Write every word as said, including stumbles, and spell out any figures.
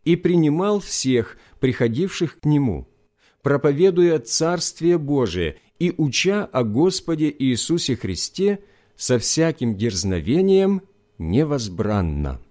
и принимал всех, приходивших к Нему, проповедуя Царствие Божие и уча о Господе Иисусе Христе со всяким дерзновением невозбранно.